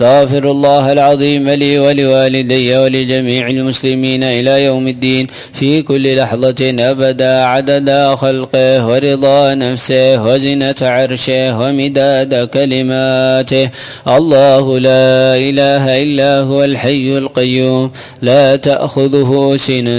أستغفر الله العظيم لي ولوالدي ولجميع المسلمين إلى يوم الدين في كل لحظة أبدا عدد خلقه ورضا نفسه وزنة عرشه ومداد كلماته. الله لا إله إلا هو الحي القيوم لا تأخذه سنة